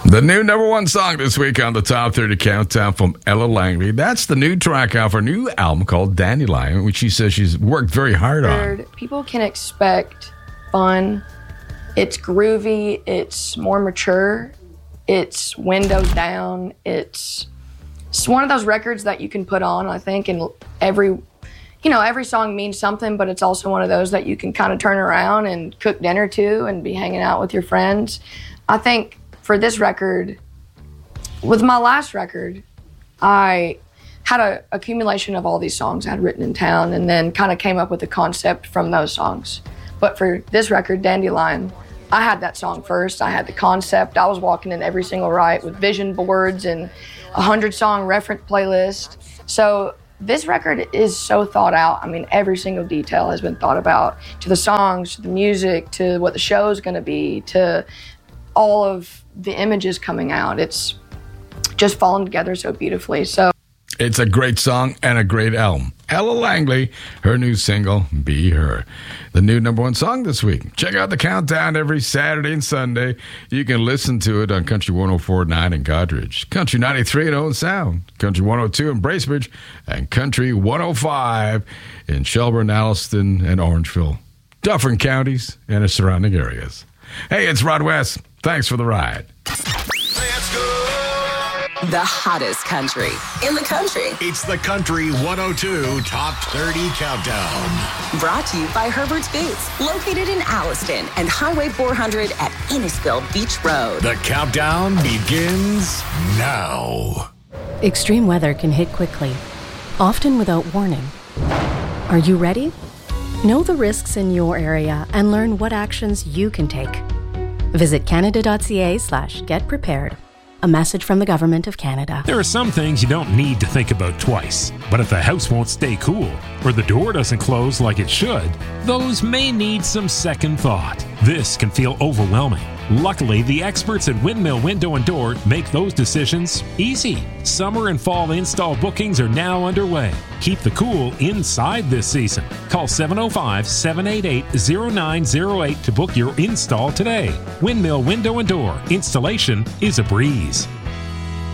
The new number one song this week on the Top 30 Countdown from Ella Langley. That's the new track off her new album called Dandelion, which she says she's worked very hard on. People can expect fun. It's groovy. It's more mature. It's windows down. It's one of those records that you can put on, I think, and every song means something, but it's also one of those that you can kind of turn around and cook dinner to and be hanging out with your friends. I think for this record, with my last record, I had an accumulation of all these songs I had written in town and then kind of came up with a concept from those songs. But for this record, Dandelion, I had that song first. I had the concept. I was walking in every single write with vision boards and 100-song reference playlist. So this record is so thought out. I mean, every single detail has been thought about, to the songs, to the music, to what the show is going to be, to all of the images coming out. It's just fallen together so beautifully. So it's a great song and a great album. Ella Langley, her new single, Be Her. The new number one song this week. Check out the countdown every Saturday and Sunday. You can listen to it on Country 104.9 in Godridge, Country 93 in Owen Sound, Country 102 in Bracebridge, and Country 105 in Shelburne, Alliston, and Orangeville, Dufferin counties, and the surrounding areas. Hey, it's Rod West. Thanks for the ride. Let's go! The hottest country in the country. It's the Country 102 Top 30 Countdown. Brought to you by Herbert's Boots, located in Alliston and Highway 400 at Innisfil Beach Road. The countdown begins now. Extreme weather can hit quickly, often without warning. Are you ready? Know the risks in your area and learn what actions you can take. Visit canada.ca/getprepared. A message from the Government of Canada. There are some things you don't need to think about twice. But if the house won't stay cool, or the door doesn't close like it should, those may need some second thought. This can feel overwhelming. Luckily, the experts at Windmill Window & Door make those decisions easy. Summer and fall install bookings are now underway. Keep the cool inside this season. Call 705-788-0908 to book your install today. Windmill Window & Door. Installation is a breeze.